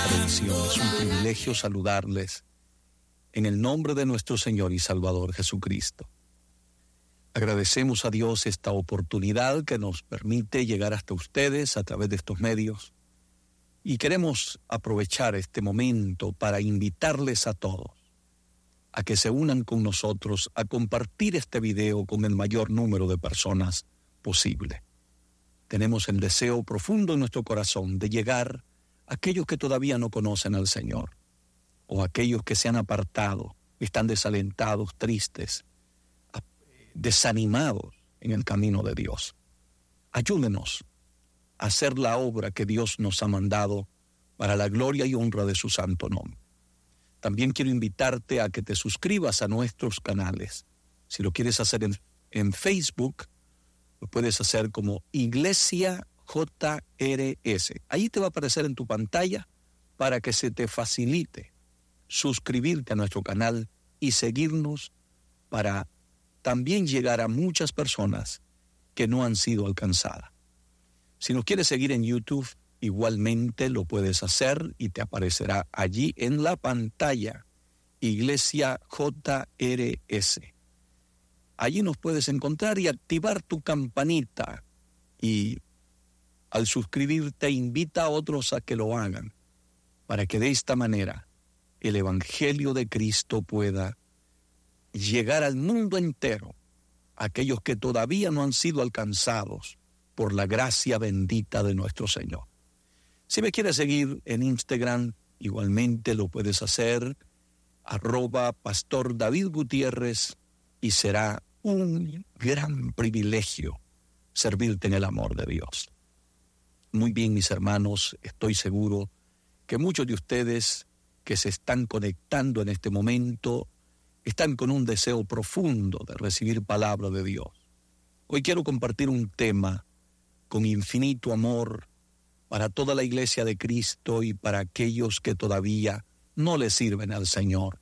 bendición, es un privilegio saludarles en el nombre de nuestro Señor y Salvador Jesucristo. Agradecemos a Dios esta oportunidad que nos permite llegar hasta ustedes a través de estos medios y queremos aprovechar este momento para invitarles a todos a que se unan con nosotros a compartir este video con el mayor número de personas posible. Tenemos el deseo profundo en nuestro corazón de llegar a aquellos que todavía no conocen al Señor, o aquellos que se han apartado, están desalentados, tristes, desanimados en el camino de Dios. Ayúdenos a hacer la obra que Dios nos ha mandado para la gloria y honra de su santo nombre. También quiero invitarte a que te suscribas a nuestros canales. Si lo quieres hacer en Facebook, lo puedes hacer como Iglesia JRS. Ahí te va a aparecer en tu pantalla para que se te facilite suscribirte a nuestro canal y seguirnos para también llegar a muchas personas que no han sido alcanzadas. Si nos quieres seguir en YouTube, igualmente lo puedes hacer y te aparecerá allí en la pantalla Iglesia JRS. Allí nos puedes encontrar y activar tu campanita, y al suscribirte invita a otros a que lo hagan, para que de esta manera el Evangelio de Cristo pueda llegar al mundo entero, a aquellos que todavía no han sido alcanzados por la gracia bendita de nuestro Señor. Si me quieres seguir en Instagram, igualmente lo puedes hacer, @Pastor David Gutiérrez, y será un gran privilegio servirte en el amor de Dios. Muy bien, mis hermanos, estoy seguro que muchos de ustedes que se están conectando en este momento están con un deseo profundo de recibir palabra de Dios. Hoy quiero compartir un tema con infinito amor para toda la iglesia de Cristo y para aquellos que todavía no le sirven al Señor.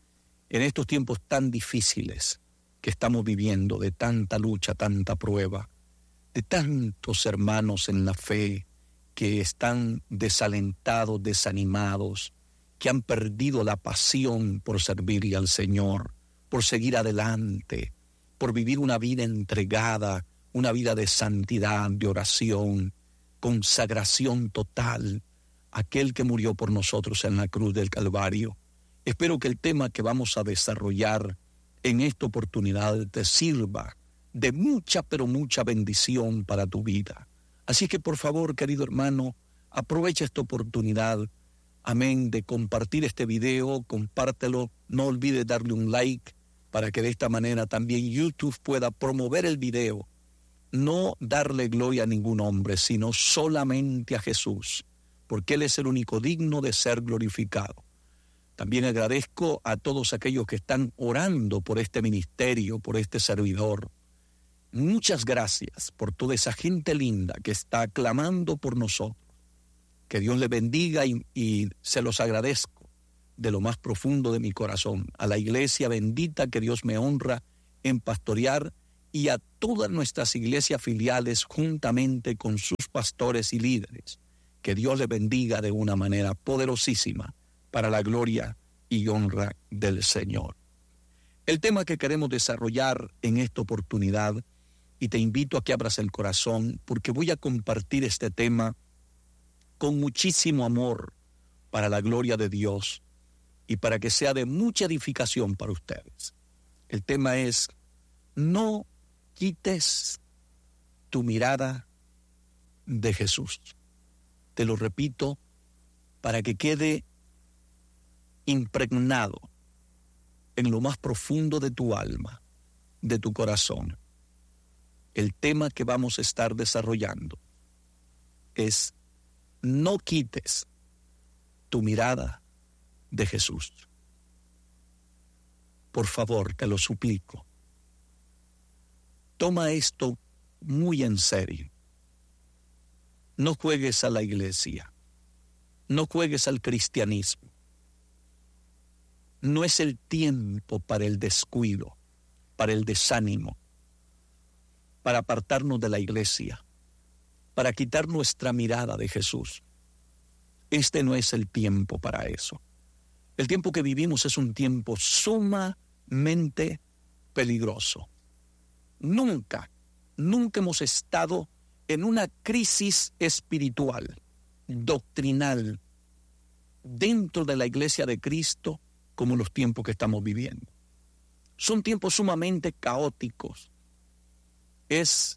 En estos tiempos tan difíciles que estamos viviendo, de tanta lucha, tanta prueba, de tantos hermanos en la fe que están desalentados, desanimados, que han perdido la pasión por servirle al Señor, por seguir adelante, por vivir una vida entregada, una vida de santidad, de oración, consagración total, aquel que murió por nosotros en la cruz del Calvario. Espero que el tema que vamos a desarrollar en esta oportunidad te sirva de mucha, pero mucha bendición para tu vida. Así que por favor, querido hermano, aprovecha esta oportunidad, amén, de compartir este video, compártelo, no olvides darle un like para que de esta manera también YouTube pueda promover el video. No darle gloria a ningún hombre, sino solamente a Jesús, porque Él es el único digno de ser glorificado. También agradezco a todos aquellos que están orando por este ministerio, por este servidor. Muchas gracias por toda esa gente linda que está clamando por nosotros. Que Dios les bendiga y se los agradezco de lo más profundo de mi corazón. A la iglesia bendita que Dios me honra en pastorear y a todas nuestras iglesias filiales juntamente con sus pastores y líderes. Que Dios les bendiga de una manera poderosísima para la gloria y honra del Señor. El tema que queremos desarrollar en esta oportunidad, y te invito a que abras el corazón, porque voy a compartir este tema con muchísimo amor para la gloria de Dios y para que sea de mucha edificación para ustedes. El tema es: no quites tu mirada de Jesús. Te lo repito para que quede impregnado en lo más profundo de tu alma, de tu corazón. El tema que vamos a estar desarrollando es: no quites tu mirada de Jesús. Por favor, te lo suplico. Toma esto muy en serio. No juegues a la iglesia. No juegues al cristianismo. No es el tiempo para el descuido, para el desánimo, para apartarnos de la iglesia, para quitar nuestra mirada de Jesús. Este no es el tiempo para eso. El tiempo que vivimos es un tiempo sumamente peligroso. Nunca hemos estado en una crisis espiritual, doctrinal, dentro de la iglesia de Cristo, como los tiempos que estamos viviendo. Son tiempos sumamente caóticos. Es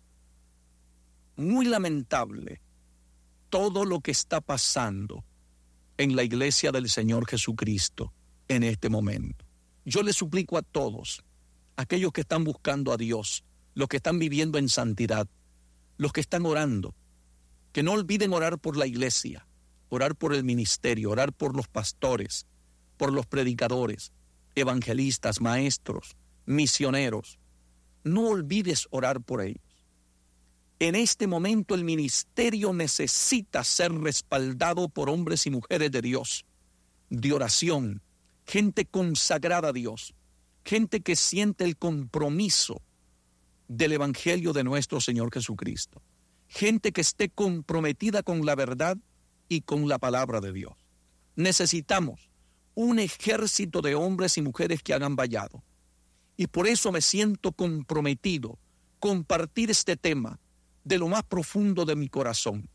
muy lamentable todo lo que está pasando en la iglesia del Señor Jesucristo en este momento. Yo le suplico a todos, aquellos que están buscando a Dios, los que están viviendo en santidad, los que están orando, que no olviden orar por la iglesia, orar por el ministerio, orar por los pastores, por los predicadores, evangelistas, maestros, misioneros. No olvides orar por ellos. En este momento el ministerio necesita ser respaldado por hombres y mujeres de Dios, de oración, gente consagrada a Dios, gente que siente el compromiso del evangelio de nuestro Señor Jesucristo, gente que esté comprometida con la verdad y con la palabra de Dios. Necesitamos un ejército de hombres y mujeres que hagan vallado. Y por eso me siento comprometido compartir este tema de lo más profundo de mi corazón.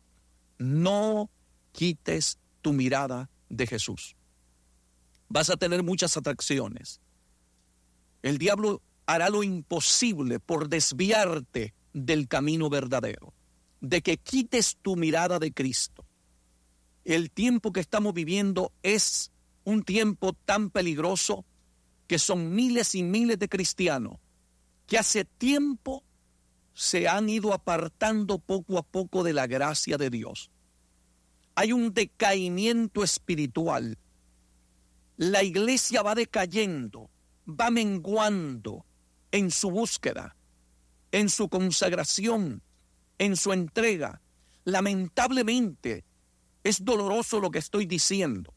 No quites tu mirada de Jesús. Vas a tener muchas atracciones. El diablo hará lo imposible por desviarte del camino verdadero, de que quites tu mirada de Cristo. El tiempo que estamos viviendo es un tiempo tan peligroso que son miles y miles de cristianos que hace tiempo se han ido apartando poco a poco de la gracia de Dios. Hay un decaimiento espiritual. La iglesia va decayendo, va menguando en su búsqueda, en su consagración, en su entrega. Lamentablemente, es doloroso lo que estoy diciendo,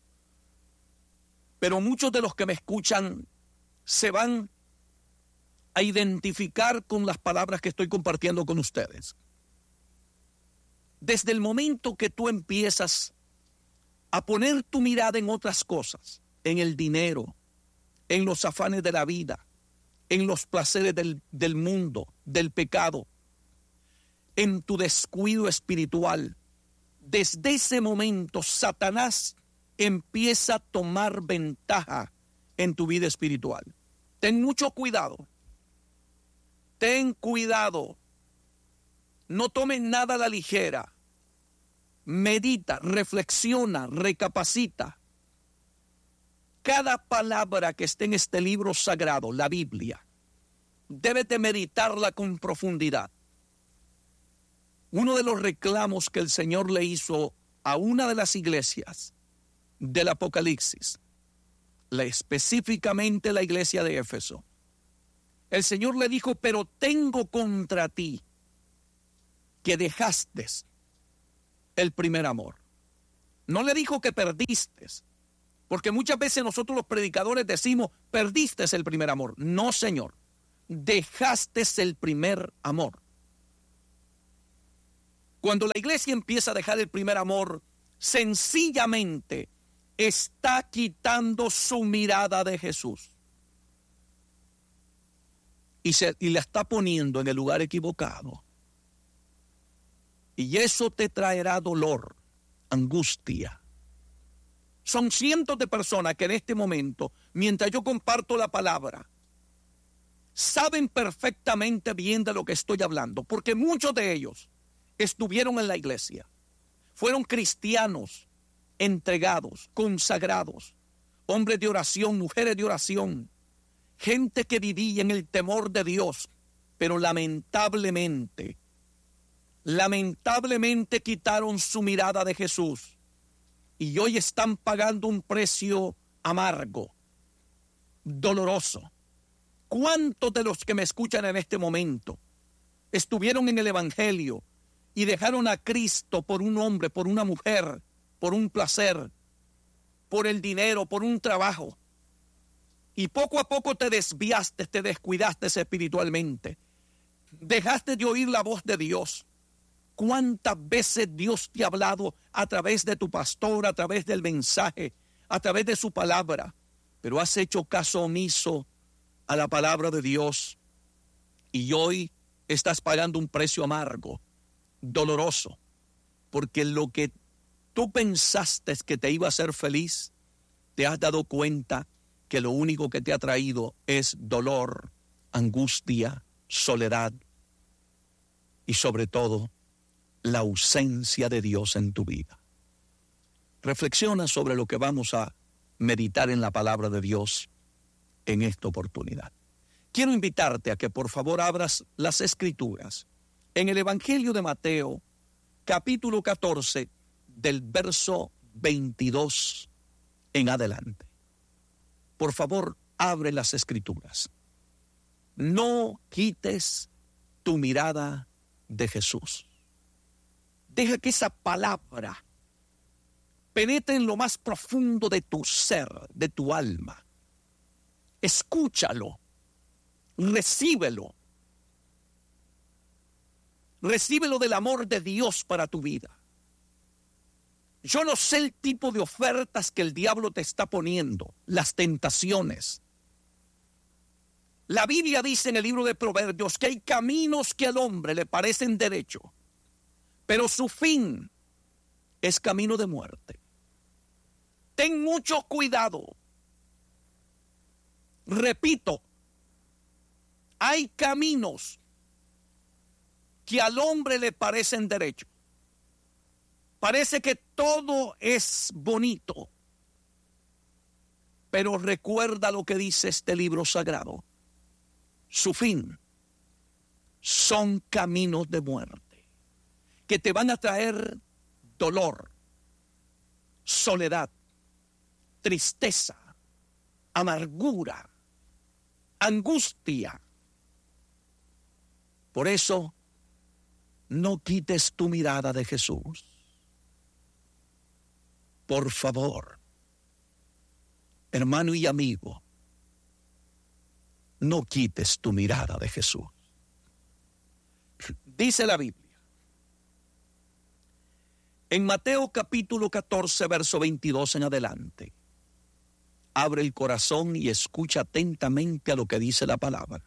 pero muchos de los que me escuchan se van a identificar con las palabras que estoy compartiendo con ustedes. Desde el momento que tú empiezas a poner tu mirada en otras cosas, en el dinero, en los afanes de la vida, en los placeres del mundo, del pecado, en tu descuido espiritual, desde ese momento Satanás empieza a tomar ventaja en tu vida espiritual. Ten mucho cuidado. Ten cuidado. No tomes nada a la ligera. Medita, reflexiona, recapacita. Cada palabra que esté en este libro sagrado, la Biblia, debes de meditarla con profundidad. Uno de los reclamos que el Señor le hizo a una de las iglesias del Apocalipsis, específicamente la iglesia de Éfeso, el Señor le dijo: pero tengo contra ti que dejaste el primer amor. No le dijo que perdiste, porque muchas veces nosotros los predicadores decimos: perdiste el primer amor. No, Señor, dejaste el primer amor. Cuando la iglesia empieza a dejar el primer amor, sencillamente está quitando su mirada de Jesús. Y la está poniendo en el lugar equivocado. Y eso te traerá dolor, angustia. Son cientos de personas que en este momento, mientras yo comparto la palabra, saben perfectamente bien de lo que estoy hablando, porque muchos de ellos estuvieron en la iglesia, fueron cristianos entregados, consagrados, hombres de oración, mujeres de oración, gente que vivía en el temor de Dios, pero lamentablemente quitaron su mirada de Jesús y hoy están pagando un precio amargo, doloroso. ¿Cuántos de los que me escuchan en este momento estuvieron en el evangelio y dejaron a Cristo por un hombre, por una mujer, por un placer, por el dinero, por un trabajo? Y poco a poco te desviaste, te descuidaste espiritualmente. Dejaste de oír la voz de Dios. cuántas veces Dios te ha hablado a través de tu pastor, a través del mensaje, a través de su palabra, pero has hecho caso omiso a la palabra de Dios y hoy estás pagando un precio amargo, doloroso, porque lo que tú pensaste que te iba a hacer feliz, te has dado cuenta que lo único que te ha traído es dolor, angustia, soledad y sobre todo la ausencia de Dios en tu vida. Reflexiona sobre lo que vamos a meditar en la palabra de Dios en esta oportunidad. Quiero invitarte a que por favor abras las Escrituras en el Evangelio de Mateo, capítulo 14, del verso 22 en adelante. Por favor, abre las Escrituras. No quites tu mirada de Jesús. Deja que esa palabra penetre en lo más profundo de tu ser, de tu alma. Escúchalo, recíbelo. Recíbelo del amor de Dios para tu vida. Yo no sé el tipo de ofertas que el diablo te está poniendo, las tentaciones. La Biblia dice en el libro de Proverbios que hay caminos que al hombre le parecen derechos, pero su fin es camino de muerte. Ten mucho cuidado. Repito, hay caminos que al hombre le parecen derechos. Parece que todo es bonito, pero recuerda lo que dice este libro sagrado. Su fin son caminos de muerte, que te van a traer dolor, soledad, tristeza, amargura, angustia. Por eso, no quites tu mirada de Jesús. Por favor, hermano y amigo, no quites tu mirada de Jesús. Dice la Biblia, en Mateo capítulo 14, verso 22 en adelante, abre el corazón y escucha atentamente a lo que dice la palabra.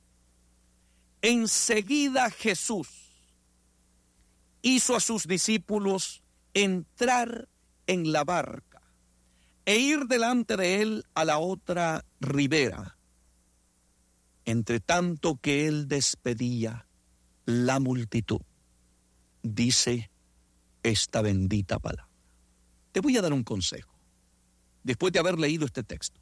Enseguida Jesús hizo a sus discípulos entrar en la barca e ir delante de él a la otra ribera, entre tanto que él despedía la multitud. Dice esta bendita palabra. Te voy a dar un consejo, después de haber leído este texto.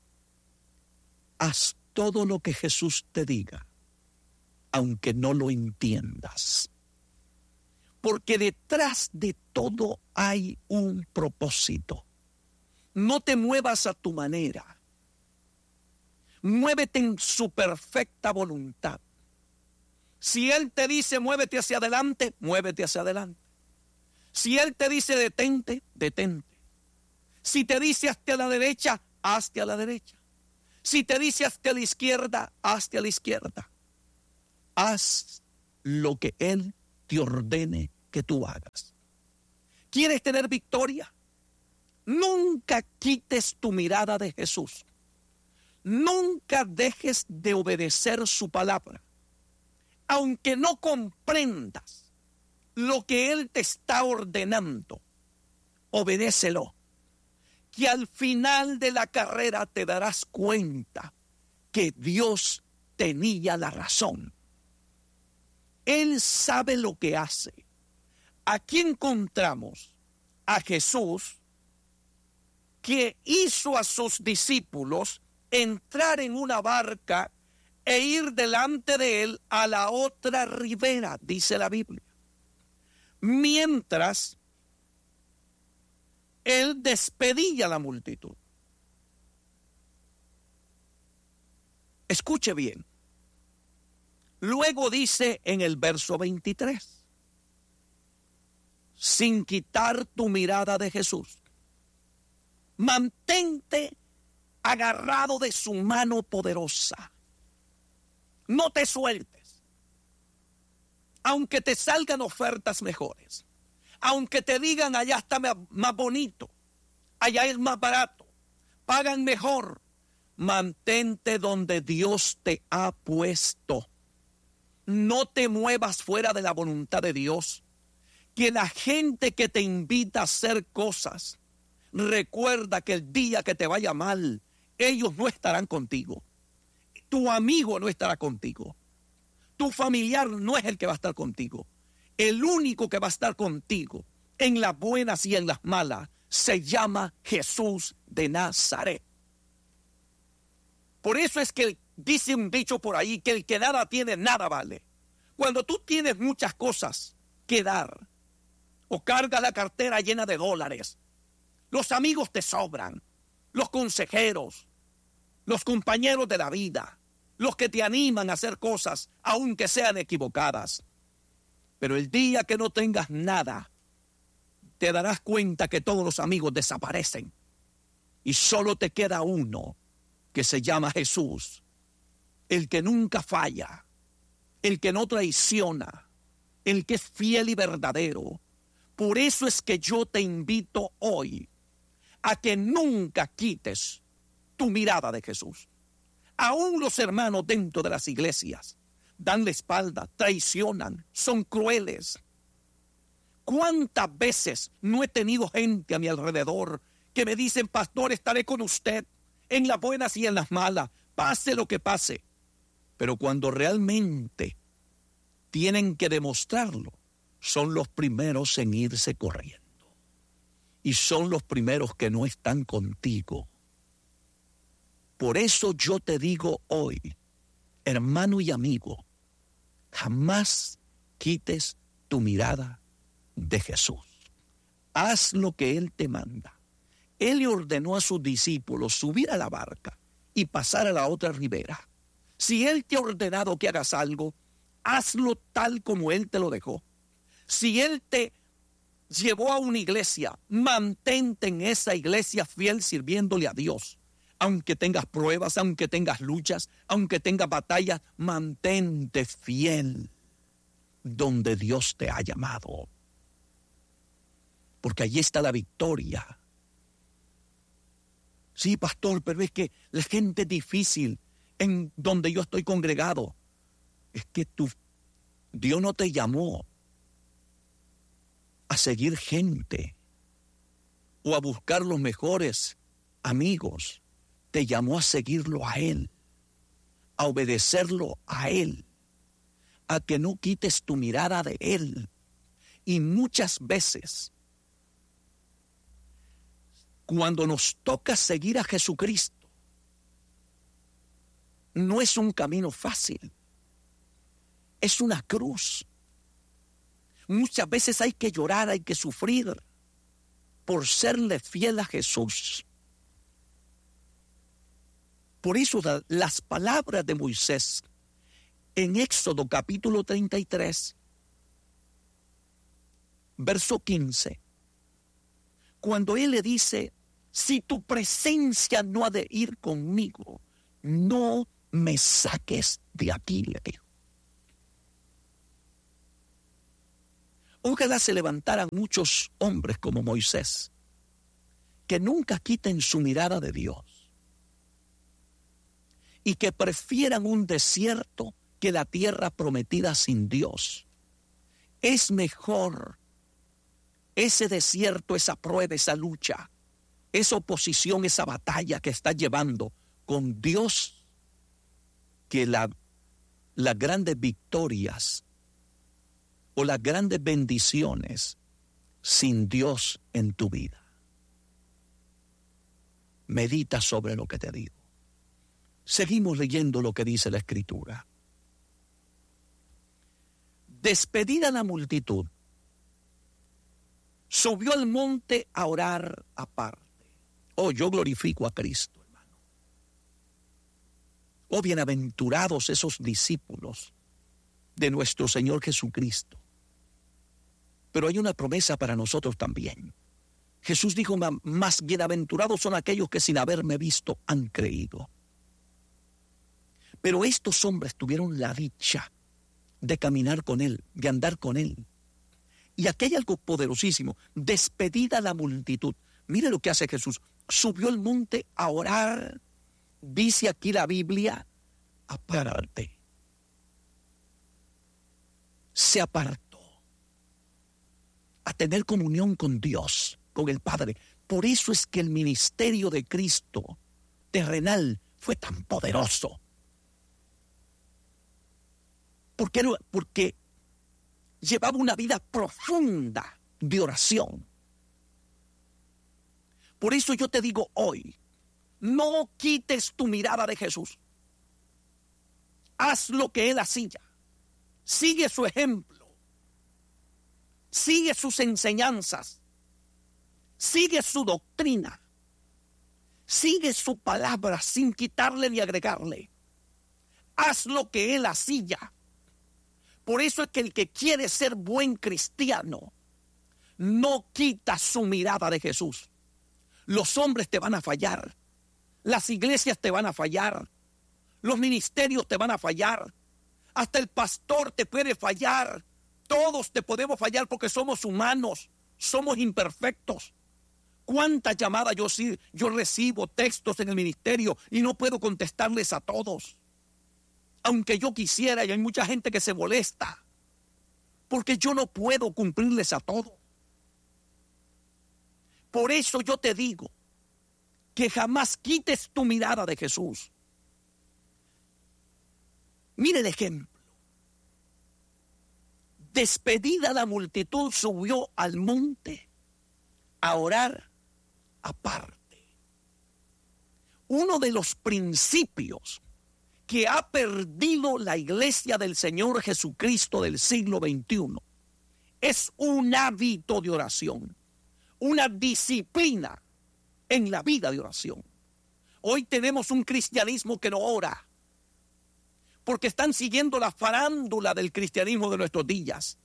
Haz todo lo que Jesús te diga, aunque no lo entiendas. Porque detrás de todo hay un propósito. No te muevas a tu manera. Muévete en su perfecta voluntad. Si Él te dice muévete hacia adelante, muévete hacia adelante. Si Él te dice detente, detente. Si te dice hacia la derecha, hazte a la derecha. Si te dice hacia la izquierda, hazte a la izquierda. Haz lo que Él te ordene que tú hagas. ¿Quieres tener victoria? Nunca quites tu mirada de Jesús. Nunca dejes de obedecer su palabra. Aunque no comprendas lo que Él te está ordenando, obedécelo. Que al final de la carrera te darás cuenta que Dios tenía la razón. Él sabe lo que hace. Aquí encontramos a Jesús que hizo a sus discípulos entrar en una barca e ir delante de él a la otra ribera, dice la Biblia. Mientras él despedía a la multitud. Escuche bien. Luego dice en el verso 23, sin quitar tu mirada de Jesús, mantente agarrado de su mano poderosa. No te sueltes. Aunque te salgan ofertas mejores, aunque te digan allá está más bonito, allá es más barato, pagan mejor, mantente donde Dios te ha puesto. No te muevas fuera de la voluntad de Dios. Que la gente que te invita a hacer cosas, recuerda que el día que te vaya mal, ellos no estarán contigo. Tu amigo no estará contigo. Tu familiar no es el que va a estar contigo. El único que va a estar contigo en las buenas y en las malas se llama Jesús de Nazaret. Por eso es que dice un dicho por ahí que el que nada tiene, nada vale. Cuando tú tienes muchas cosas que dar o cargas la cartera llena de dólares, los amigos te sobran, los consejeros, los compañeros de la vida, los que te animan a hacer cosas, aunque sean equivocadas. Pero el día que no tengas nada, te darás cuenta que todos los amigos desaparecen y solo te queda uno que se llama Jesús, el que nunca falla, el que no traiciona, el que es fiel y verdadero. Por eso es que yo te invito hoy a que nunca quites tu mirada de Jesús. Aún los hermanos dentro de las iglesias dan la espalda, traicionan, son crueles. ¿Cuántas veces no he tenido gente a mi alrededor que me dicen, pastor, estaré con usted en las buenas y en las malas, pase lo que pase? Pero cuando realmente tienen que demostrarlo, son los primeros en irse corriendo. Y son los primeros que no están contigo. Por eso yo te digo hoy, hermano y amigo, jamás quites tu mirada de Jesús. Haz lo que Él te manda. Él le ordenó a sus discípulos subir a la barca y pasar a la otra ribera. Si Él te ha ordenado que hagas algo, hazlo tal como Él te lo dejó. Si Él te llevó a una iglesia, mantente en esa iglesia fiel sirviéndole a Dios. Aunque tengas pruebas, aunque tengas luchas, aunque tengas batallas, mantente fiel donde Dios te ha llamado. Porque allí está la victoria. Sí, pastor, pero es que la gente es difícil en donde yo estoy congregado. Es que Dios no te llamó a seguir gente o a buscar los mejores amigos. Te llamó a seguirlo a Él, a obedecerlo a Él, a que no quites tu mirada de Él. Y muchas veces, cuando nos toca seguir a Jesucristo, no es un camino fácil, es una cruz. Muchas veces hay que llorar, hay que sufrir por serle fiel a Jesús. Por eso las palabras de Moisés en Éxodo capítulo 33, verso 15, cuando él le dice, si tu presencia no ha de ir conmigo, no me saques de aquí, le dijo. Ojalá se levantaran muchos hombres como Moisés, que nunca quiten su mirada de Dios y que prefieran un desierto que la tierra prometida sin Dios. Es mejor ese desierto, esa prueba, esa lucha, esa oposición, esa batalla que estás llevando con Dios, que las grandes victorias o las grandes bendiciones sin Dios en tu vida. Medita sobre lo que te digo. Seguimos leyendo lo que dice la Escritura. Despedida la multitud, subió al monte a orar aparte. Oh, yo glorifico a Cristo, hermano. Oh, bienaventurados esos discípulos de nuestro Señor Jesucristo. Pero hay una promesa para nosotros también. Jesús dijo, más bienaventurados son aquellos que sin haberme visto han creído. Pero estos hombres tuvieron la dicha de caminar con Él, de andar con Él. Y aquí hay algo poderosísimo, despedida la multitud. Mire lo que hace Jesús. Subió al monte a orar. Dice aquí la Biblia, aparte. Se apartó a tener comunión con Dios, con el Padre. Por eso es que el ministerio de Cristo terrenal fue tan poderoso. Porque llevaba una vida profunda de oración. Por eso yo te digo hoy, no quites tu mirada de Jesús. Haz lo que Él hacía. Sigue su ejemplo. Sigue sus enseñanzas. Sigue su doctrina. Sigue su palabra sin quitarle ni agregarle. Haz lo que Él hacía. Por eso es que el que quiere ser buen cristiano no quita su mirada de Jesús. Los hombres te van a fallar. Las iglesias te van a fallar. Los ministerios te van a fallar. Hasta el pastor te puede fallar. Todos te podemos fallar porque somos humanos. Somos imperfectos. ¿Cuántas llamadas yo recibo, textos en el ministerio, y no puedo contestarles a todos? Aunque yo quisiera, y hay mucha gente que se molesta, porque yo no puedo cumplirles a todos. Por eso yo te digo que jamás quites tu mirada de Jesús. Mire el ejemplo. Despedida la multitud, subió al monte a orar aparte. Uno de los principios que ha perdido la iglesia del Señor Jesucristo del siglo XXI es un hábito de oración, una disciplina en la vida de oración. Hoy tenemos un cristianismo que no ora, porque están siguiendo la farándula del cristianismo de nuestros días.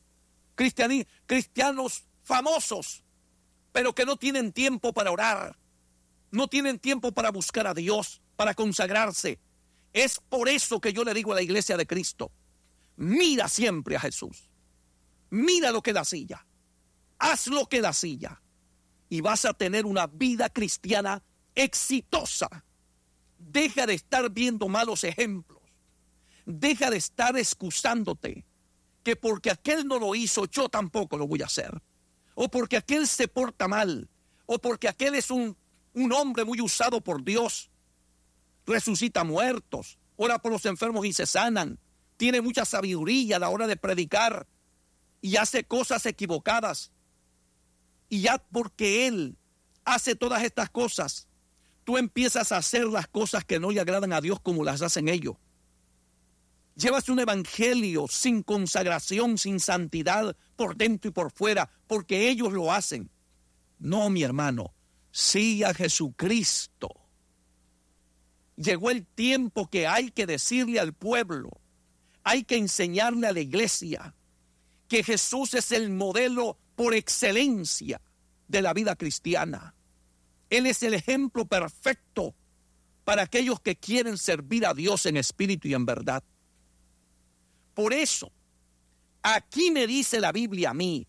Cristianos famosos, pero que no tienen tiempo para orar, no tienen tiempo para buscar a Dios, para consagrarse. Es por eso que yo le digo a la iglesia de Cristo, mira siempre a Jesús, mira lo que Él hacía, haz lo que Él hacía, y vas a tener una vida cristiana exitosa. Deja de estar viendo malos ejemplos, deja de estar excusándote, que porque aquel no lo hizo, yo tampoco lo voy a hacer, o porque aquel se porta mal, o porque aquel es un hombre muy usado por Dios. Resucita muertos, ora por los enfermos y se sanan, tiene mucha sabiduría a la hora de predicar y hace cosas equivocadas. Y ya porque Él hace todas estas cosas, tú empiezas a hacer las cosas que no le agradan a Dios como las hacen ellos. Llevas un evangelio sin consagración, sin santidad por dentro y por fuera, porque ellos lo hacen. No, mi hermano, sigue a Jesucristo. Llegó el tiempo que hay que decirle al pueblo, hay que enseñarle a la iglesia que Jesús es el modelo por excelencia de la vida cristiana. Él es el ejemplo perfecto para aquellos que quieren servir a Dios en espíritu y en verdad. Por eso, aquí me dice la Biblia a mí,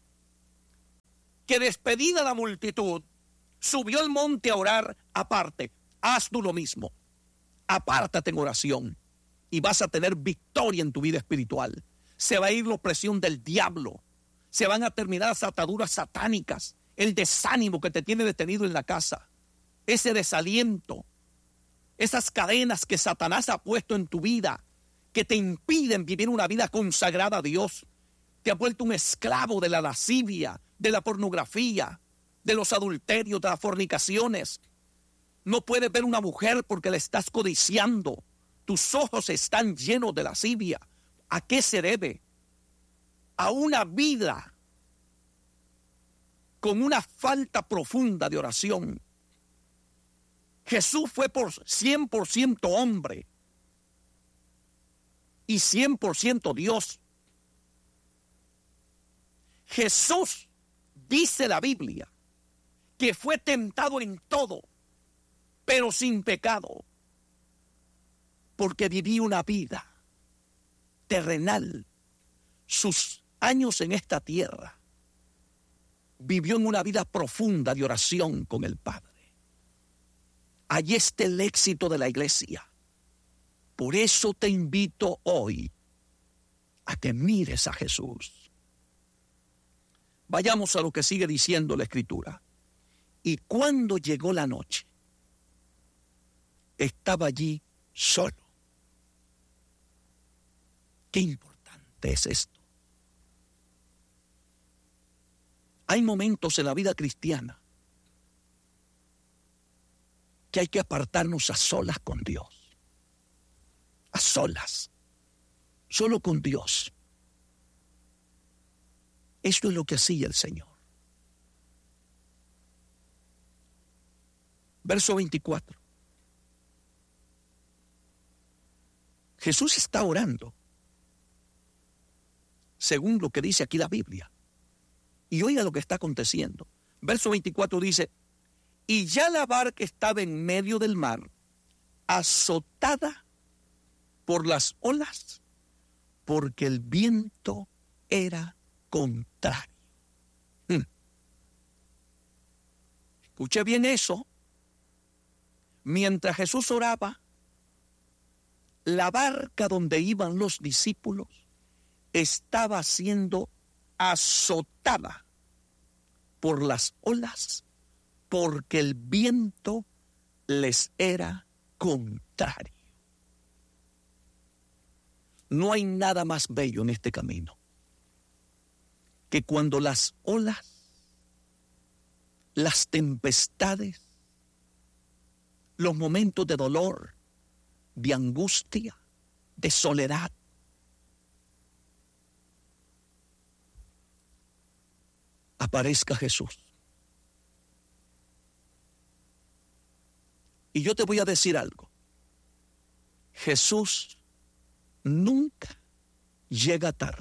que despedida la multitud, subió al monte a orar aparte. Haz tú lo mismo. Apártate en oración y vas a tener victoria en tu vida espiritual. Se va a ir la opresión del diablo. Se van a terminar las ataduras satánicas, el desánimo que te tiene detenido en la casa, ese desaliento, esas cadenas que Satanás ha puesto en tu vida que te impiden vivir una vida consagrada a Dios. Te ha vuelto un esclavo de la lascivia, de la pornografía, de los adulterios, de las fornicaciones. No puedes ver una mujer porque la estás codiciando. Tus ojos están llenos de lascivia. ¿A qué se debe? A una vida con una falta profunda de oración. Jesús fue por 100% hombre y 100% Dios. Jesús, dice la Biblia, que fue tentado en todo, pero sin pecado, porque viví una vida terrenal sus años en esta tierra, vivió en una vida profunda de oración con el Padre. Allí está el éxito de la iglesia. Por eso te invito hoy a que mires a Jesús. Vayamos a lo que sigue diciendo la Escritura. Y cuando llegó la noche, estaba allí solo. Qué importante es esto. Hay momentos en la vida cristiana que hay que apartarnos a solas con Dios. A solas. Solo con Dios. Esto es lo que hacía el Señor. Verso 24. Jesús está orando, según lo que dice aquí la Biblia. Y oiga lo que está aconteciendo. Verso 24 dice, y ya la barca estaba en medio del mar, azotada por las olas, porque el viento era contrario. Escuche bien eso. Mientras Jesús oraba, la barca donde iban los discípulos estaba siendo azotada por las olas, porque el viento les era contrario. No hay nada más bello en este camino que cuando las olas, las tempestades, los momentos de dolor, de angustia, de soledad, aparezca Jesús. Y yo te voy a decir algo. Jesús nunca llega tarde.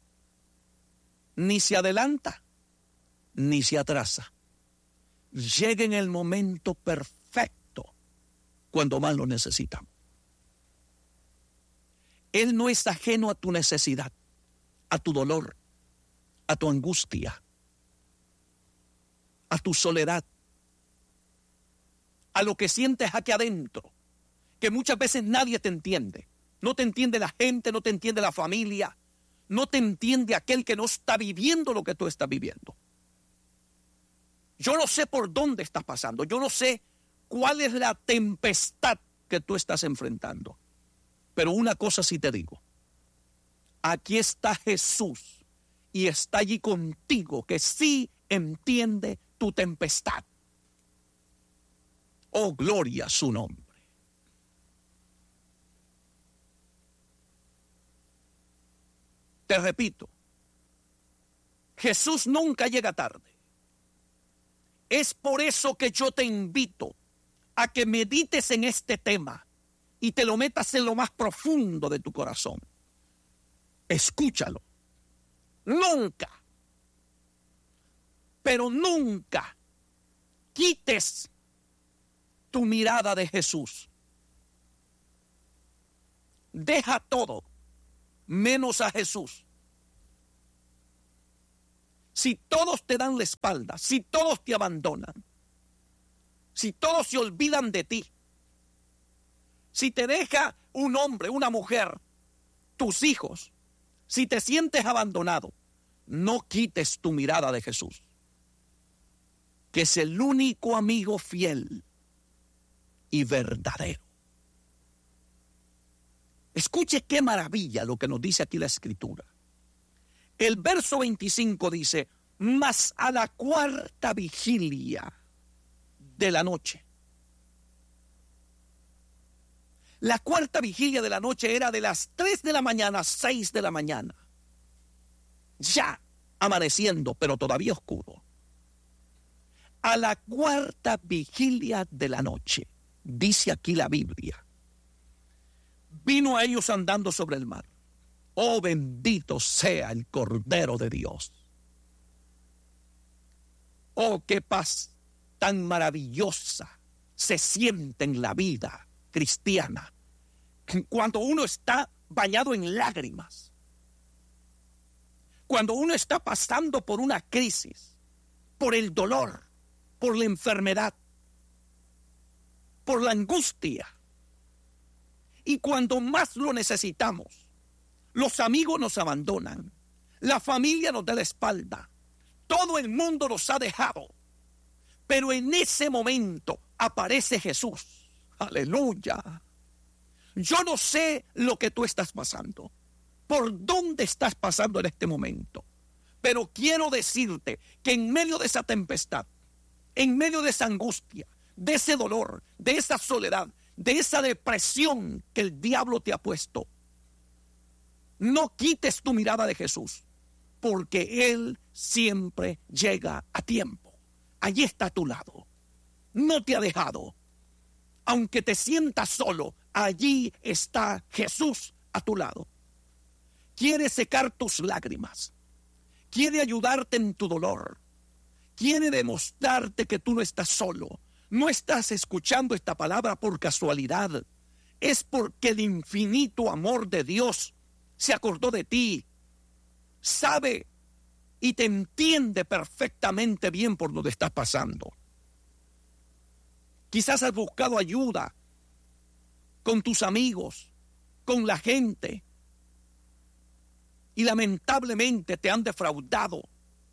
Ni se adelanta, ni se atrasa. Llega en el momento perfecto, cuando más lo necesitamos. Él no es ajeno a tu necesidad, a tu dolor, a tu angustia, a tu soledad, a lo que sientes aquí adentro, que muchas veces nadie te entiende. No te entiende la gente, no te entiende la familia, no te entiende aquel que no está viviendo lo que tú estás viviendo. Yo no sé por dónde estás pasando, yo no sé cuál es la tempestad que tú estás enfrentando. Pero una cosa sí te digo, aquí está Jesús y está allí contigo, que sí entiende tu tempestad. Oh, gloria a su nombre. Te repito, Jesús nunca llega tarde. Es por eso que yo te invito a que medites en este tema y te lo metas en lo más profundo de tu corazón. Escúchalo. Nunca, pero nunca quites tu mirada de Jesús. Deja todo menos a Jesús. Si todos te dan la espalda, si todos te abandonan, si todos se olvidan de ti, si te deja un hombre, una mujer, tus hijos, si te sientes abandonado, no quites tu mirada de Jesús, que es el único amigo fiel y verdadero. Escuche qué maravilla lo que nos dice aquí la Escritura. El verso 25 dice, mas a la cuarta vigilia de la noche. La cuarta vigilia de la noche era de las 3 de la mañana a 6 de la mañana. Ya amaneciendo, pero todavía oscuro. A la cuarta vigilia de la noche, dice aquí la Biblia, vino a ellos andando sobre el mar. Oh, bendito sea el Cordero de Dios. Oh, qué paz tan maravillosa se siente en la vida cristiana cuando uno está bañado en lágrimas. Cuando uno está pasando por una crisis, por el dolor, por la enfermedad, por la angustia, y cuando más lo necesitamos, los amigos nos abandonan, la familia nos da la espalda, todo el mundo nos ha dejado, pero en ese momento aparece Jesús. Aleluya. Yo no sé lo que tú estás pasando, por dónde estás pasando en este momento, pero quiero decirte que en medio de esa tempestad, en medio de esa angustia, de ese dolor, de esa soledad, de esa depresión que el diablo te ha puesto, no quites tu mirada de Jesús, porque Él siempre llega a tiempo. Allí está a tu lado. No te ha dejado. Aunque te sientas solo, allí está Jesús a tu lado. Quiere secar tus lágrimas. Quiere ayudarte en tu dolor. Quiere demostrarte que tú no estás solo. No estás escuchando esta palabra por casualidad. Es porque el infinito amor de Dios se acordó de ti. Sabe y te entiende perfectamente bien por lo que estás pasando. Quizás has buscado ayuda con tus amigos, con la gente, y lamentablemente te han defraudado.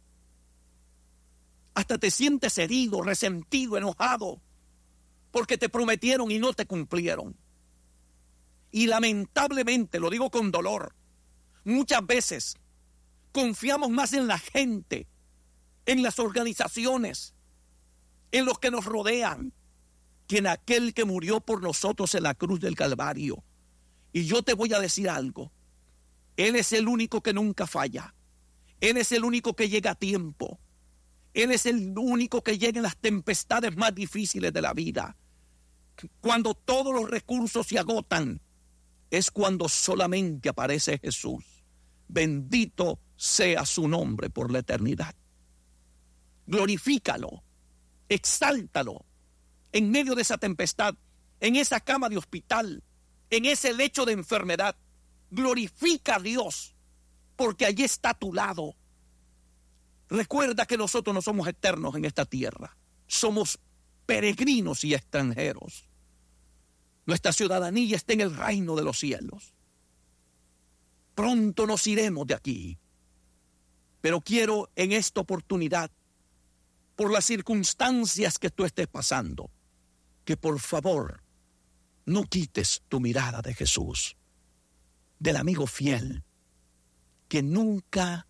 Hasta te sientes herido, resentido, enojado, porque te prometieron y no te cumplieron. Y lamentablemente, lo digo con dolor, muchas veces confiamos más en la gente, en las organizaciones, en los que nos rodean, que en aquel que murió por nosotros en la cruz del Calvario. Y yo te voy a decir algo. Él es el único que nunca falla. Él es el único que llega a tiempo. Él es el único que llega en las tempestades más difíciles de la vida. Cuando todos los recursos se agotan, es cuando solamente aparece Jesús. Bendito sea su nombre por la eternidad. Glorifícalo, exáltalo. En medio de esa tempestad, en esa cama de hospital, en ese lecho de enfermedad, glorifica a Dios, porque allí está a tu lado. Recuerda que nosotros no somos eternos en esta tierra, somos peregrinos y extranjeros. Nuestra ciudadanía está en el reino de los cielos. Pronto nos iremos de aquí, pero quiero en esta oportunidad, por las circunstancias que tú estés pasando, que por favor no quites tu mirada de Jesús, del amigo fiel, que nunca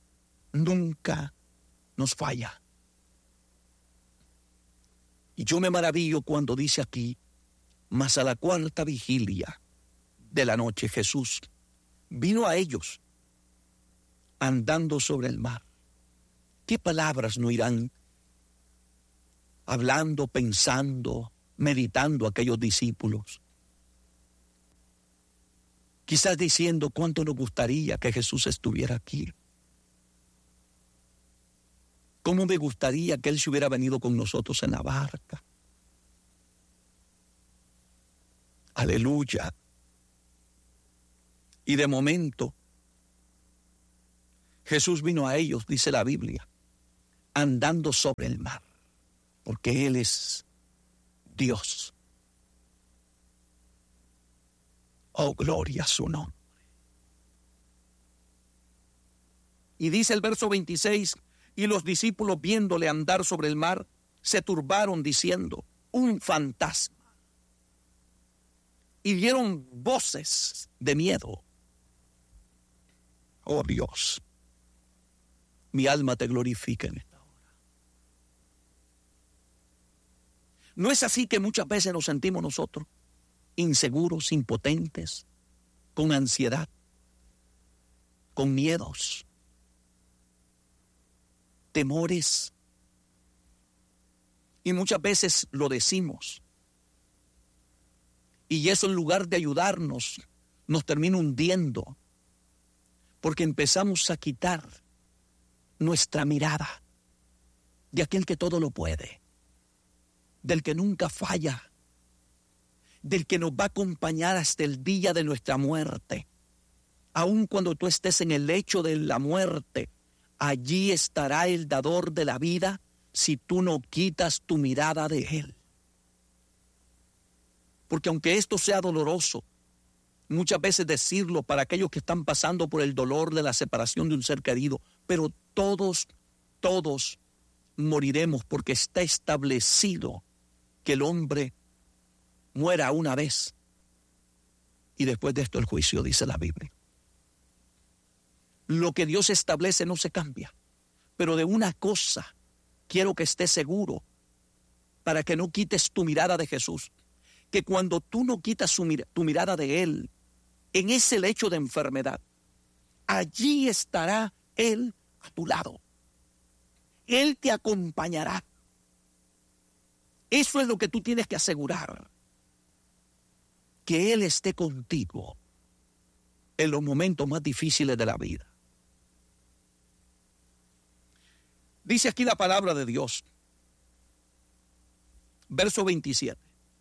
nos falla. Y yo me maravillo cuando dice aquí, mas a la cuarta vigilia de la noche Jesús vino a ellos andando sobre el mar. ¿Qué palabras no irán hablando, pensando, meditando aquellos discípulos? Quizás diciendo cuánto nos gustaría que Jesús estuviera aquí. Cómo me gustaría que Él se hubiera venido con nosotros en la barca. Aleluya. Y de momento, Jesús vino a ellos, dice la Biblia, andando sobre el mar, porque Él es Dios. Oh, gloria a su nombre. Y dice el verso 26, y los discípulos viéndole andar sobre el mar, se turbaron diciendo, un fantasma. Y dieron voces de miedo. Oh Dios, mi alma te glorifica en esta hora. ¿No es así que muchas veces nos sentimos nosotros inseguros, impotentes, con ansiedad, con miedos, temores? Y muchas veces lo decimos. Y eso en lugar de ayudarnos, nos termina hundiendo. Porque empezamos a quitar nuestra mirada de aquel que todo lo puede, del que nunca falla, del que nos va a acompañar hasta el día de nuestra muerte. Aun cuando tú estés en el lecho de la muerte, allí estará el dador de la vida si tú no quitas tu mirada de Él. Porque aunque esto sea doloroso, muchas veces decirlo para aquellos que están pasando por el dolor de la separación de un ser querido, pero todos moriremos, porque está establecido que el hombre muera una vez y después de esto el juicio, dice la Biblia. Lo que Dios establece no se cambia, pero de una cosa quiero que estés seguro para que no quites tu mirada de Jesús, que cuando tú no quitas tu mirada de Él en ese lecho de enfermedad, allí estará Él a tu lado. Él te acompañará. Eso es lo que tú tienes que asegurar, que Él esté contigo en los momentos más difíciles de la vida. Dice aquí la palabra de Dios, verso 27.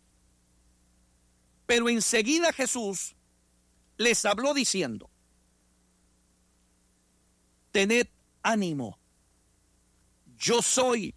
Pero enseguida Jesús les habló diciendo: tened ánimo, yo soy,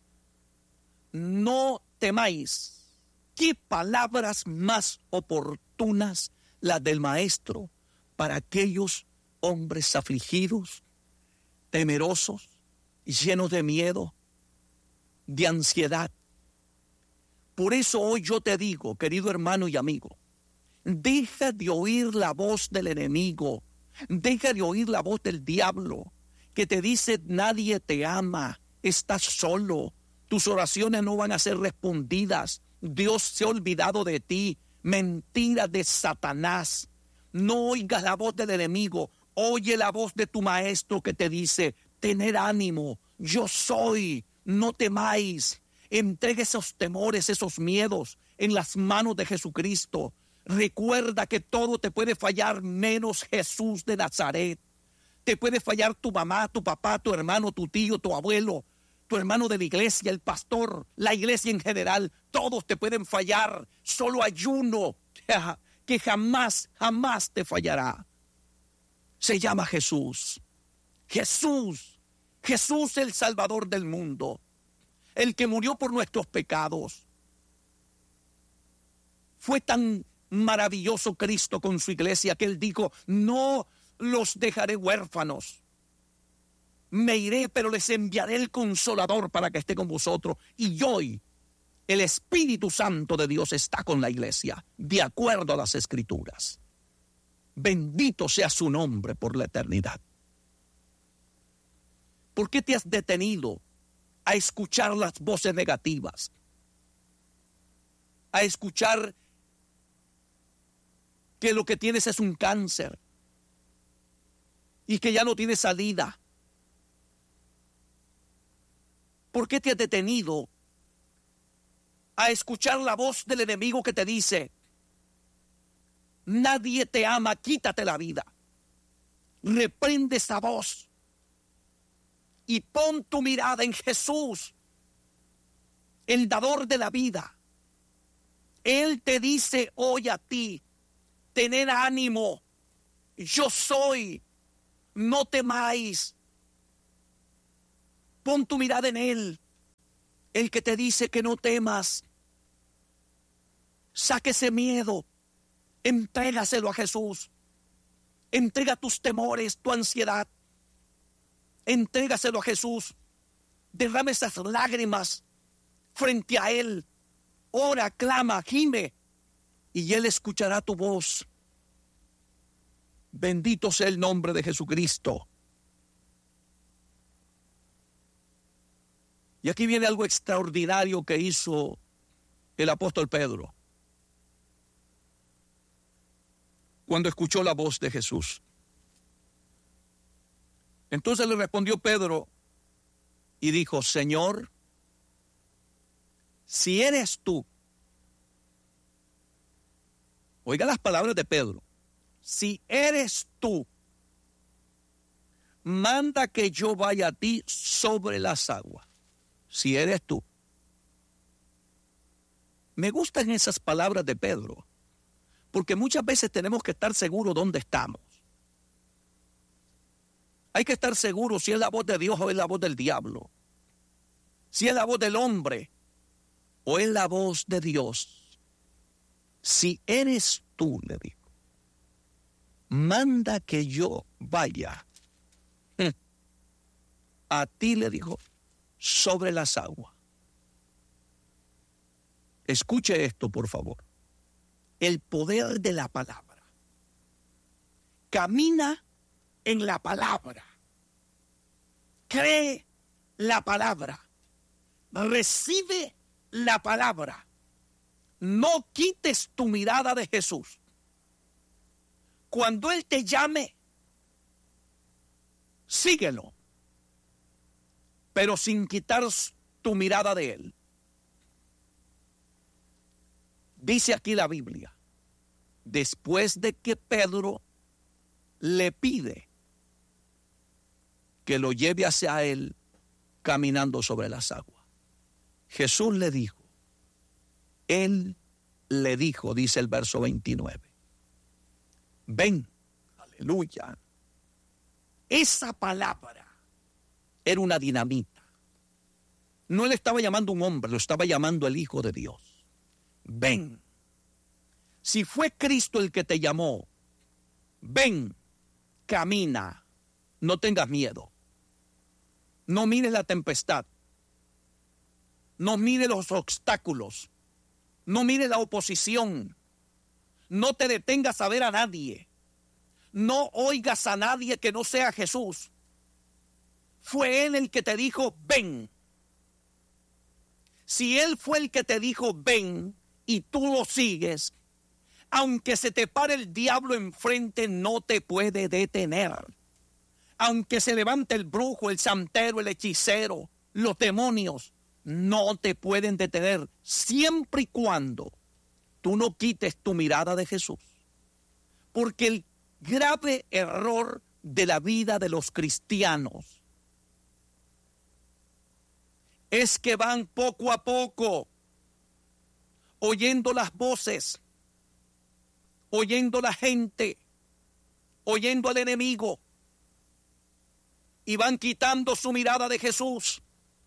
no temáis. ¿Qué palabras más oportunas las del Maestro para aquellos hombres afligidos, temerosos, llenos de miedo, de ansiedad? Por eso hoy yo te digo, querido hermano y amigo, deja de oír la voz del enemigo, deja de oír la voz del diablo, que te dice nadie te ama, estás solo, tus oraciones no van a ser respondidas, Dios se ha olvidado de ti. Mentira de Satanás. No oigas la voz del enemigo, oye la voz de tu Maestro que te dice: tener ánimo, yo soy, no temáis. Entrega esos temores, esos miedos en las manos de Jesucristo. Recuerda que todo te puede fallar menos Jesús de Nazaret. Te puede fallar tu mamá, tu papá, tu hermano, tu tío, tu abuelo, tu hermano de la iglesia, el pastor, la iglesia en general. Todos te pueden fallar. Solo hay uno que jamás te fallará. Se llama Jesús. Jesús el Salvador del mundo, el que murió por nuestros pecados. Fue tan maravilloso Cristo con su iglesia que Él dijo: no los dejaré huérfanos. Me iré, pero les enviaré el Consolador para que esté con vosotros. Y hoy el Espíritu Santo de Dios está con la iglesia, de acuerdo a las Escrituras. Bendito sea su nombre por la eternidad. ¿Por qué te has detenido a escuchar las voces negativas? A escuchar que lo que tienes es un cáncer y que ya no tienes salida. ¿Por qué te has detenido a escuchar la voz del enemigo que te dice: nadie te ama, quítate la vida? Reprende esa voz y pon tu mirada en Jesús, el dador de la vida. Él te dice hoy a ti: tener ánimo, yo soy, no temáis. Pon tu mirada en Él, el que te dice que no temas. Saque ese miedo, entrégaselo a Jesús. Entrega tus temores, tu ansiedad. Entrégaselo a Jesús. Derrama esas lágrimas frente a Él. Ora, clama, gime, y Él escuchará tu voz. Bendito sea el nombre de Jesucristo. Y aquí viene algo extraordinario que hizo el apóstol Pedro cuando escuchó la voz de Jesús. Entonces le respondió Pedro y dijo: Señor, si eres tú, oiga las palabras de Pedro, si eres tú, manda que yo vaya a ti sobre las aguas. Si eres tú. Me gustan esas palabras de Pedro, porque muchas veces tenemos que estar seguros dónde estamos. Hay que estar seguro si es la voz de Dios o es la voz del diablo. Si es la voz del hombre o es la voz de Dios. Si eres tú, le dijo, manda que yo vaya. A ti, le dijo, sobre las aguas. Escuche esto, por favor. El poder de la palabra. Camina en la palabra. Cree la palabra. Recibe la palabra. No quites tu mirada de Jesús. Cuando Él te llame, síguelo, pero sin quitar tu mirada de Él. Dice aquí la Biblia, después de que Pedro le pide que lo lleve hacia Él caminando sobre las aguas, Jesús le dijo, Él le dijo, dice el verso 29, ven, aleluya. Esa palabra era una dinamita. No le estaba llamando un hombre, lo estaba llamando el Hijo de Dios. Ven. Si fue Cristo el que te llamó, ven, camina, no tengas miedo. No mires la tempestad. No mires los obstáculos. No mires la oposición. No te detengas a ver a nadie. No oigas a nadie que no sea Jesús. Fue Él el que te dijo, ven. Si Él fue el que te dijo, ven, y tú lo sigues, aunque se te pare el diablo enfrente, no te puede detener. Aunque se levante el brujo, el santero, el hechicero, los demonios, no te pueden detener, siempre y cuando tú no quites tu mirada de Jesús. Porque el grave error de la vida de los cristianos es que van poco a poco oyendo las voces, oyendo la gente, oyendo al enemigo, y van quitando su mirada de Jesús.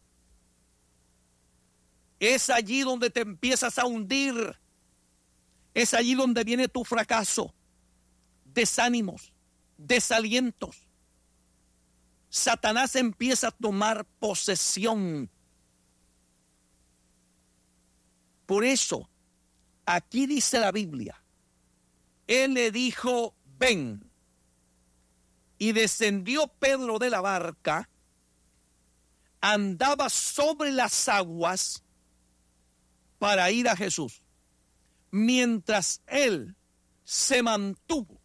Es allí donde te empiezas a hundir. Es allí donde viene tu fracaso, desánimos, desalientos. Satanás empieza a tomar posesión. Por eso, aquí dice la Biblia, Él le dijo, ven. Y descendió Pedro de la barca, andaba sobre las aguas para ir a Jesús, mientras él se mantuvo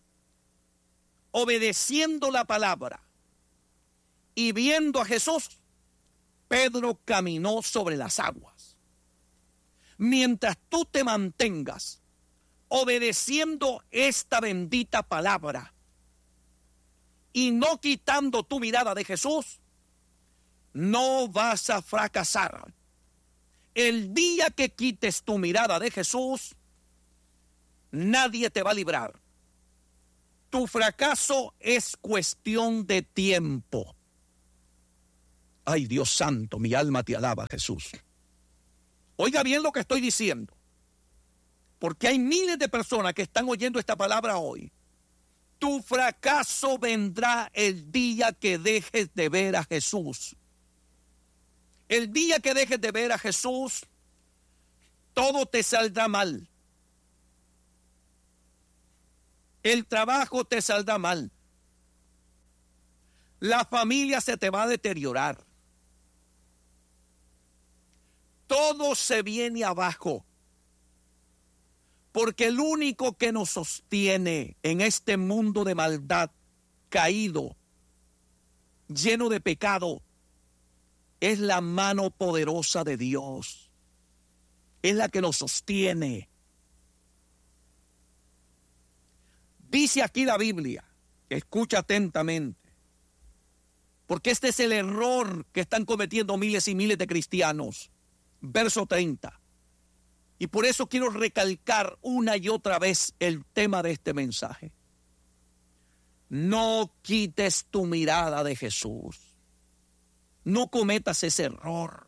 obedeciendo la palabra y viendo a Jesús. Pedro caminó sobre las aguas. Mientras tú te mantengas obedeciendo esta bendita palabra y no quitando tu mirada de Jesús, no vas a fracasar. El día que quites tu mirada de Jesús, nadie te va a librar. Tu fracaso es cuestión de tiempo. Ay, Dios santo, mi alma te alaba, Jesús. Oiga bien lo que estoy diciendo, porque hay miles de personas que están oyendo esta palabra hoy. Tu fracaso vendrá el día que dejes de ver a Jesús. El día que dejes de ver a Jesús, todo te saldrá mal. El trabajo te saldrá mal. La familia se te va a deteriorar. Todo se viene abajo. Porque el único que nos sostiene en este mundo de maldad, caído, lleno de pecado, es la mano poderosa de Dios. Es la que nos sostiene. Dice aquí la Biblia, escucha atentamente, porque este es el error que están cometiendo miles y miles de cristianos. Verso 30. Y por eso quiero recalcar una y otra vez el tema de este mensaje. No quites tu mirada de Jesús. No cometas ese error.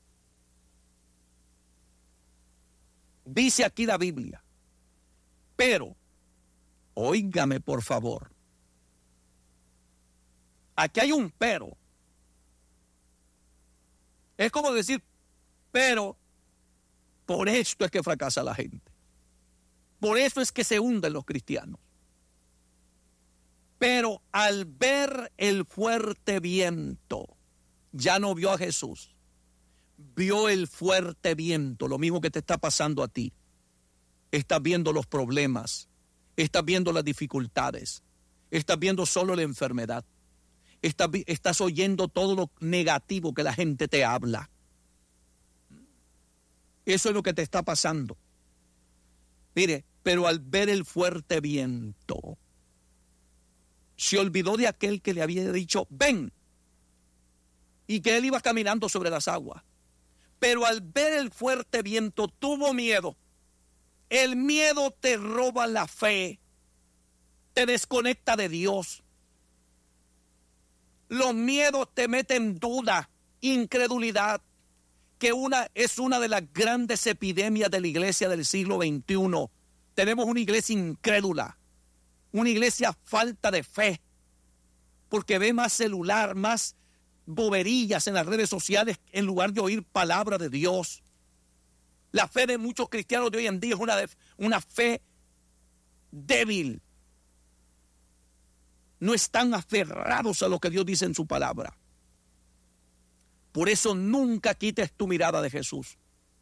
Dice aquí la Biblia, pero, óigame por favor, aquí hay un pero. Es como decir, pero, por esto es que fracasa la gente. Por eso es que se hunden los cristianos. Pero al ver el fuerte viento, ya no vio a Jesús. Vio el fuerte viento, lo mismo que te está pasando a ti. Estás viendo los problemas, estás viendo las dificultades, estás viendo solo la enfermedad, estás oyendo todo lo negativo que la gente te habla. Eso es lo que te está pasando. Mire, pero al ver el fuerte viento, se olvidó de aquel que le había dicho, ven, y que él iba caminando sobre las aguas. Pero al ver el fuerte viento tuvo miedo. El miedo te roba la fe, te desconecta de Dios. Los miedos te meten en duda, incredulidad, que es una de las grandes epidemias de la iglesia del siglo XXI. Tenemos una iglesia incrédula, una iglesia falta de fe, porque ve más celular, más boberillas en las redes sociales en lugar de oír palabra de Dios. La fe de muchos cristianos de hoy en día es una fe débil. No están aferrados a lo que Dios dice en su palabra. Por eso nunca quites tu mirada de Jesús.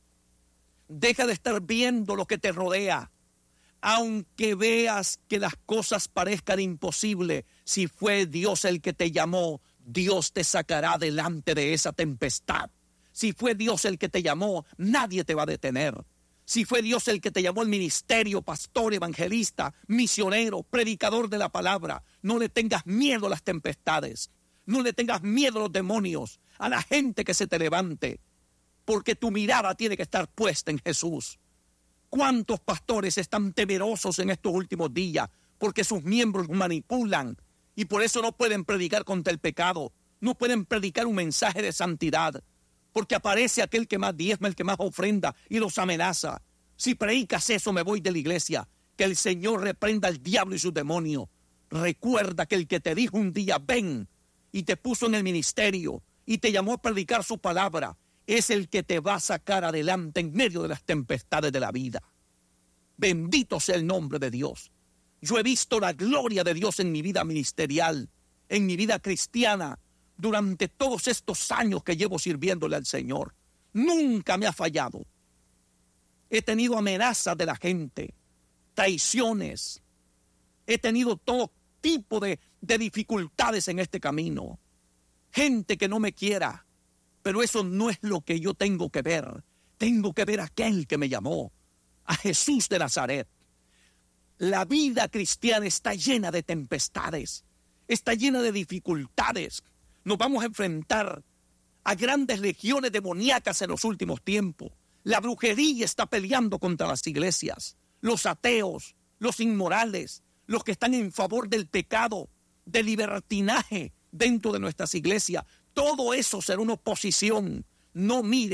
Deja de estar viendo lo que te rodea. Aunque veas que las cosas parezcan imposibles, si fue Dios el que te llamó, Dios te sacará delante de esa tempestad. Si fue Dios el que te llamó, nadie te va a detener. Si fue Dios el que te llamó al ministerio, pastor, evangelista, misionero, predicador de la palabra, no le tengas miedo a las tempestades. No le tengas miedo a los demonios, a la gente que se te levante, porque tu mirada tiene que estar puesta en Jesús. ¿Cuántos pastores están temerosos en estos últimos días porque sus miembros manipulan y por eso no pueden predicar contra el pecado? No pueden predicar un mensaje de santidad porque aparece aquel que más diezma, el que más ofrenda y los amenaza. Si predicas eso, me voy de la iglesia. Que el Señor reprenda al diablo y sus demonios. Recuerda que el que te dijo un día, ven, y te puso en el ministerio y te llamó a predicar su palabra, es el que te va a sacar adelante en medio de las tempestades de la vida. Bendito sea el nombre de Dios. Yo he visto la gloria de Dios en mi vida ministerial, en mi vida cristiana, durante todos estos años que llevo sirviéndole al Señor. Nunca me ha fallado. He tenido amenazas de la gente, traiciones. He tenido todo tipo de dificultades en este camino. Gente que no me quiera. Pero eso no es lo que yo tengo que ver. Tengo que ver a aquel que me llamó, a Jesús de Nazaret. La vida cristiana está llena de tempestades, está llena de dificultades. Nos vamos a enfrentar a grandes legiones demoníacas en los últimos tiempos. La brujería está peleando contra las iglesias. Los ateos, los inmorales, los que están en favor del pecado, del libertinaje dentro de nuestras iglesias. Todo eso será una oposición. No mire